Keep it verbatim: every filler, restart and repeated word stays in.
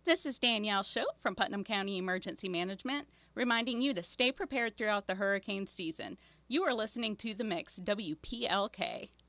This is Danielle Schote from Putnam County Emergency Management, reminding you to stay prepared throughout the hurricane season. You are listening to The Mix, W P L K.